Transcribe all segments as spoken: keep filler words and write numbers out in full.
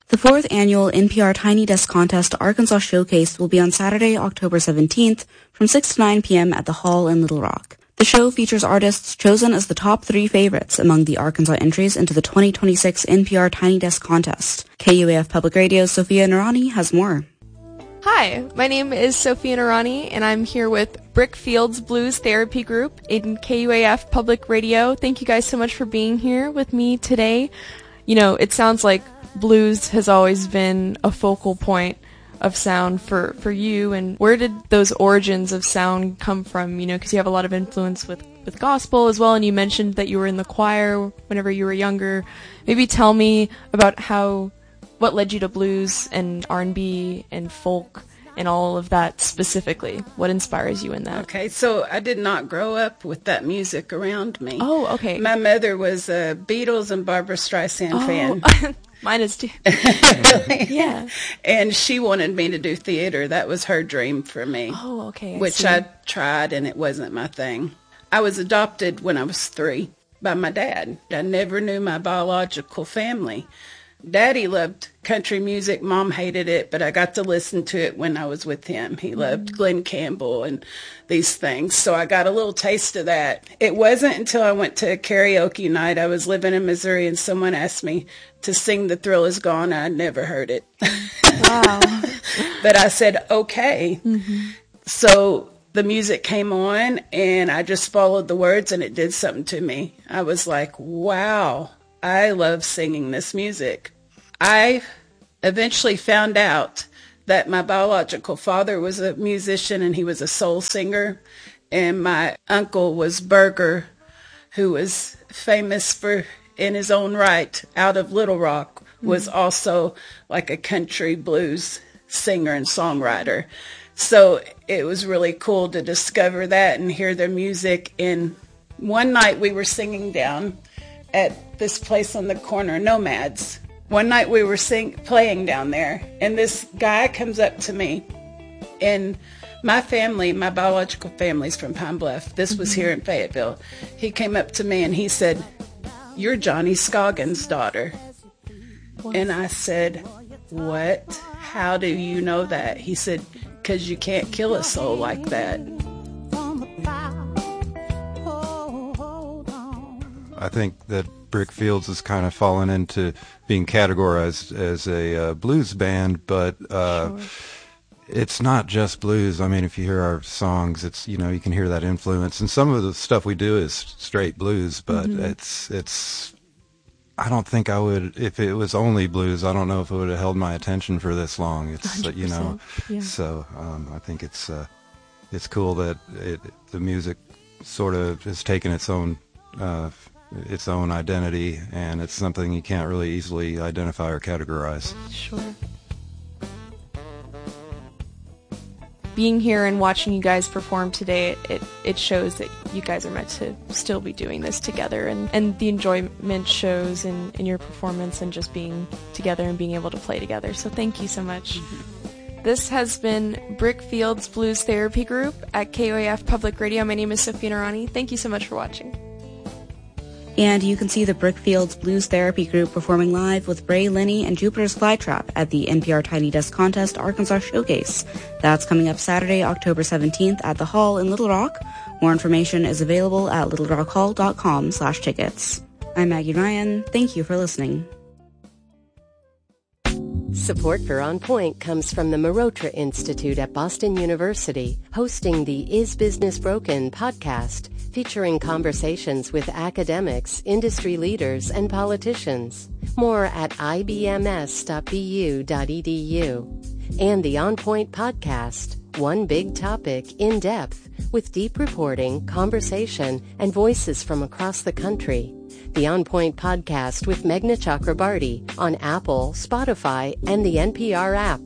The fourth annual N P R Tiny Desk Contest Arkansas Showcase will be on Saturday, October seventeenth from six to nine p.m. at the Hall in Little Rock. The show features artists chosen as the top three favorites among the Arkansas entries into the twenty twenty-six N P R Tiny Desk Contest. K U A F Public Radio's Sophia Narani has more. Hi, my name is Sophia Narani, and I'm here with Brickfields Blues Therapy Group in K U A F Public Radio. Thank you guys so much for being here with me today. You know, it sounds like blues has always been a focal point of sound for, for you, and where did those origins of sound come from? You know, because you have a lot of influence with, with gospel as well, and you mentioned that you were in the choir whenever you were younger. Maybe tell me about how, what led you to blues and R and B and folk and all of that specifically. What inspires you in that? Okay, so I did not grow up with that music around me. Oh, okay. My mother was a Beatles and Barbra Streisand oh. fan. Mine is too. Really? Yeah. And she wanted me to do theater. That was her dream for me. Oh, okay. I which see. I tried, and it wasn't my thing. I was adopted when I was three by my dad. I never knew my biological family. Daddy loved country music. Mom hated it, but I got to listen to it when I was with him. He loved mm-hmm. Glenn Campbell and these things, so I got a little taste of that. It wasn't until I went to a karaoke night. I was living in Missouri, and someone asked me to sing The Thrill Is Gone. I'd never heard it. Wow. But I said, okay. Mm-hmm. So the music came on, and I just followed the words, and it did something to me. I was like, wow. I love singing this music. I eventually found out that my biological father was a musician, and he was a soul singer. And my uncle was Berger, who was famous for, in his own right, out of Little Rock, was mm-hmm. also like a country blues singer and songwriter. So it was really cool to discover that and hear their music. And one night we were singing down at this place on the corner, Nomads. One night we were sing- playing down there, and this guy comes up to me. And my family, my biological family's from Pine Bluff. This was here in Fayetteville. He came up to me and he said, "You're Johnny Scoggins' daughter." What? And I said, "What? How do you know that?" He said, "'Cause you can't kill a soul like that." I think that Brickfields has kind of fallen into being categorized as a uh, blues band, but uh, sure. It's not just blues. I mean, if you hear our songs, it's, you know, you can hear that influence. And some of the stuff we do is straight blues, but mm-hmm. it's, it's, I don't think I would, if it was only blues, I don't know if it would have held my attention for this long. It's, uh, you know, yeah. so um, I think it's, uh, it's cool that it, the music sort of has taken its own, uh, its own identity, and it's something you can't really easily identify or categorize. Sure. Being here and watching you guys perform today, it, it, it shows that you guys are meant to still be doing this together, and, and the enjoyment shows in, in your performance and just being together and being able to play together. So thank you so much. Mm-hmm. This has been Brickfields Blues Therapy Group at K U A F Public Radio. My name is Sophia Narani. Thank you so much for watching. And you can see the Brickfields Blues Therapy Group performing live with Ray Linney and Jupiter's Flytrap at the N P R Tiny Desk Contest Arkansas Showcase. That's coming up Saturday, October seventeenth at the Hall in Little Rock. More information is available at littlerockhall.com slash tickets. I'm Maggie Ryan. Thank you for listening. Support for On Point comes from the Marotra Institute at Boston University, hosting the Is Business Broken podcast, featuring conversations with academics, industry leaders, and politicians. More at I B M S dot B U dot E D U. And the On Point podcast, one big topic in depth, with deep reporting, conversation, and voices from across the country. The On Point podcast with Meghna Chakrabarty on Apple, Spotify, and the N P R app.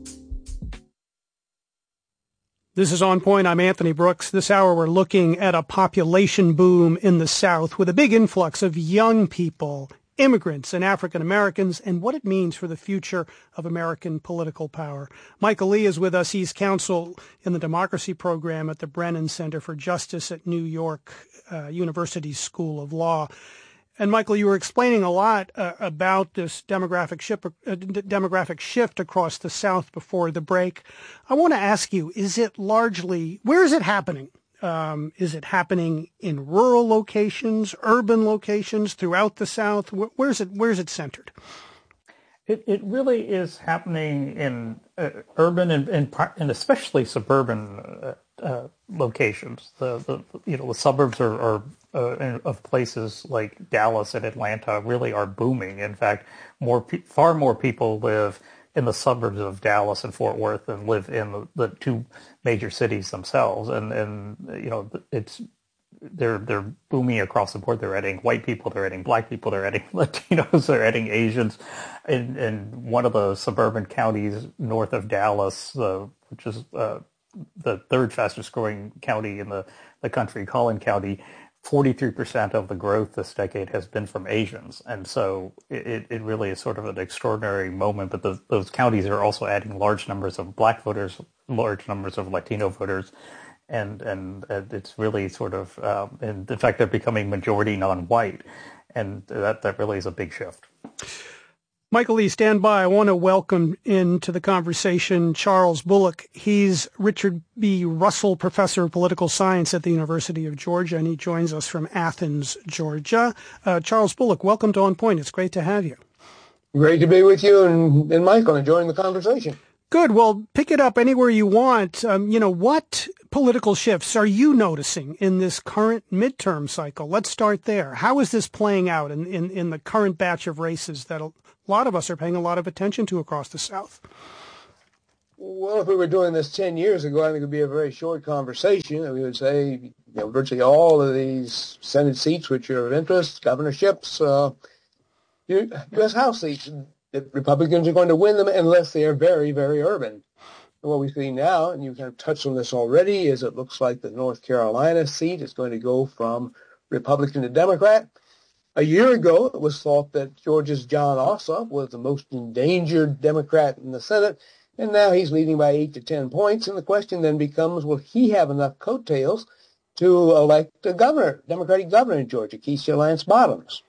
This is On Point. I'm Anthony Brooks. This hour we're looking at a population boom in the South with a big influx of young people, immigrants and African Americans, and what it means for the future of American political power. Michael Lee is with us. He's counsel in the democracy program at the Brennan Center for Justice at New York uh, University School of Law. And Michael, you were explaining a lot uh, about this demographic shift, uh, d- demographic shift across the South before the break. I want to ask you, is it largely, where is it happening? Um, is it happening in rural locations, urban locations throughout the South? Where, where's it, where's it centered? It, it really is happening in uh, urban and, and and especially suburban uh, uh, locations. The, the you know the suburbs are, are uh, of places like Dallas and Atlanta really are booming. In fact, more pe- far more people live in the suburbs of Dallas and Fort Worth than live in the, the two major cities themselves. And and you know it's. They're they're booming across the board. They're adding white people. They're adding black people. They're adding Latinos. They're adding Asians. In in one of the suburban counties north of Dallas, uh, which is uh, the third fastest growing county in the, the country, Collin County, forty-three percent of the growth this decade has been from Asians. And so it, it really is sort of an extraordinary moment. But those, those counties are also adding large numbers of black voters, large numbers of Latino voters. And and it's really sort of, um, and in fact, they're becoming majority non-white, and that, that really is a big shift. Michael Lee, stand by. I want to welcome into the conversation Charles Bullock. He's Richard B. Russell Professor of Political Science at the University of Georgia, and he joins us from Athens, Georgia. Uh, Charles Bullock, welcome to On Point. It's great to have you. Great to be with you and, and Michael, enjoying the conversation. Good. Well, pick it up anywhere you want. Um, you know, what political shifts are you noticing in this current midterm cycle? Let's start there. How is this playing out in, in, in the current batch of races that a lot of us are paying a lot of attention to across the South? Well, if we were doing this ten years ago, I think it would be a very short conversation. We would say, you know, virtually all of these Senate seats which are of interest, governorships, uh, U S House seats, the Republicans are going to win them unless they are very, very urban. And what we see now, and you kind of touched on this already, is it looks like the North Carolina seat is going to go from Republican to Democrat. A year ago, it was thought that Georgia's Jon Ossoff was the most endangered Democrat in the Senate, and now he's leading by eight to ten points. And the question then becomes, will he have enough coattails to elect a governor, Democratic governor in Georgia, Keisha Lance Bottoms?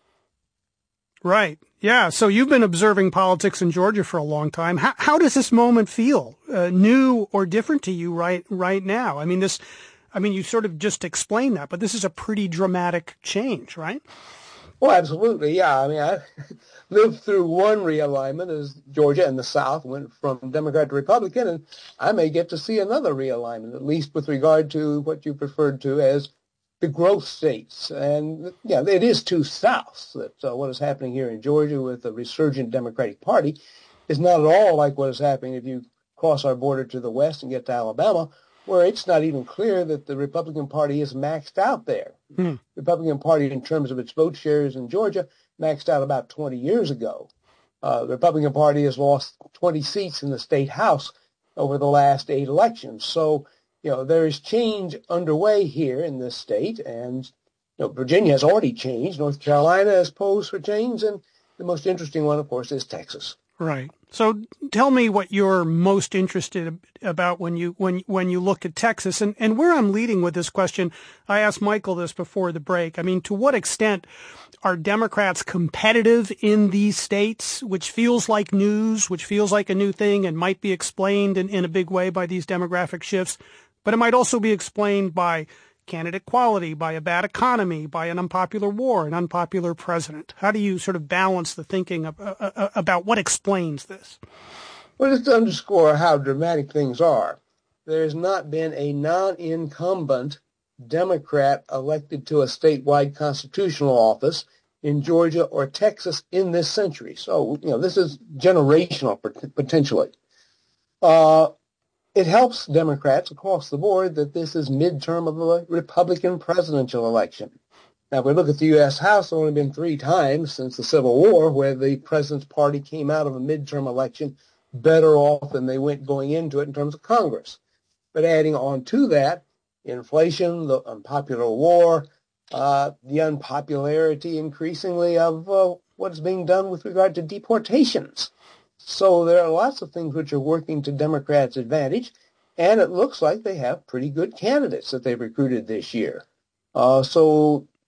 Right. Yeah. So you've been observing politics in Georgia for a long time. How, how does this moment feel, uh, new or different to you right right now? I mean, this. I mean, you sort of just explained that, but this is a pretty dramatic change, right? Oh, absolutely. Yeah. I mean, I lived through one realignment as Georgia and the South went from Democrat to Republican, and I may get to see another realignment, at least with regard to what you referred to as the growth states. And, yeah, it is two Souths. That uh, what is happening here in Georgia with the resurgent Democratic Party is not at all like what is happening if you cross our border to the west and get to Alabama, where it's not even clear that the Republican Party is maxed out there. Hmm. The Republican Party, in terms of its vote shares in Georgia, maxed out about twenty years ago. Uh, the Republican Party has lost twenty seats in the state house over the last eight elections. So, you know, there is change underway here in this state, and, you know, Virginia has already changed. North Carolina has posed for change, and the most interesting one, of course, is Texas. Right. So tell me what you're most interested about when you when when you look at Texas, and, and where I'm leading with this question. I asked Michael this before the break. I mean, to what extent are Democrats competitive in these states, which feels like news, which feels like a new thing and might be explained in, in a big way by these demographic shifts, but it might also be explained by candidate quality, by a bad economy, by an unpopular war, an unpopular president? How do you sort of balance the thinking of, uh, uh, about what explains this? Well, just to underscore how dramatic things are, there has not been a non-incumbent Democrat elected to a statewide constitutional office in Georgia or Texas in this century. So, you know, this is generational potentially. Uh, It helps Democrats across the board that this is midterm of a Republican presidential election. Now, if we look at the U S House, there have only been three times since the Civil War where the president's party came out of a midterm election better off than they went going into it in terms of Congress. But adding on to that, inflation, the unpopular war, uh, the unpopularity increasingly of uh, what is being done with regard to deportations. So there are lots of things which are working to Democrats' advantage, and it looks like they have pretty good candidates that they've recruited this year. Uh, so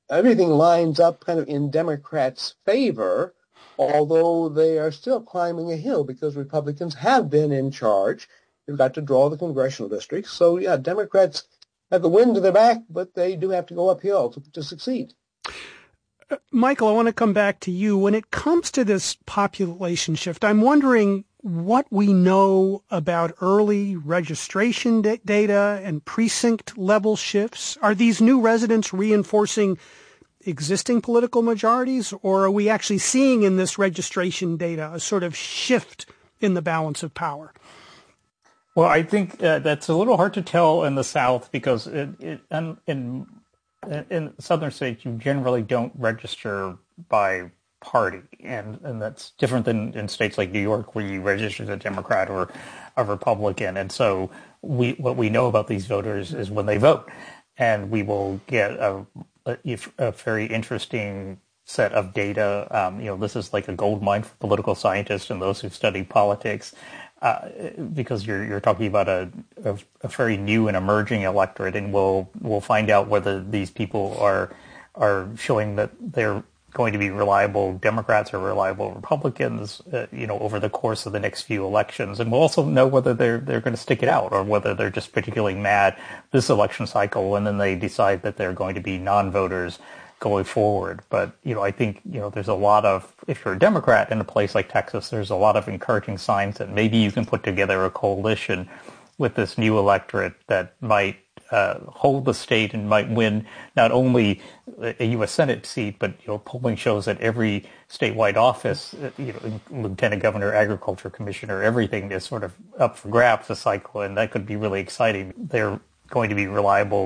everything lines up kind of in Democrats' favor, although they are still climbing a hill because Republicans have been in charge. They've got to draw the congressional districts. So, yeah, Democrats have the wind to their back, but they do have to go uphill to, to succeed. Uh, Michael, I want to come back to you. When it comes to this population shift, I'm wondering what we know about early registration da- data and precinct level shifts. Are these new residents reinforcing existing political majorities, or are we actually seeing in this registration data a sort of shift in the balance of power? Well, I think uh, that's a little hard to tell in the South because it, it, in, in in southern states you generally don't register by party, and, and that's different than in states like New York where you register as a Democrat or a Republican. And so we what we know about these voters is when they vote, and we will get a, a, a very interesting set of data. Um, you know, this is like a gold mine for political scientists and those who study politics. Uh, because you're you're talking about a, a a very new and emerging electorate, and we'll we'll find out whether these people are are showing that they're going to be reliable Democrats or reliable Republicans, uh, you know, over the course of the next few elections, and we'll also know whether they're they're going to stick it out or whether they're just particularly mad this election cycle, and then they decide that they're going to be non-voters going forward. But, you know, I think, you know, there's a lot of, if you're a Democrat in a place like Texas, there's a lot of encouraging signs that maybe you can put together a coalition with this new electorate that might uh, hold the state and might win not only a U S Senate seat, but, you know, polling shows that every statewide office, you know, lieutenant governor, agriculture commissioner, everything is sort of up for grabs this cycle, and that could be really exciting. They're going to be reliable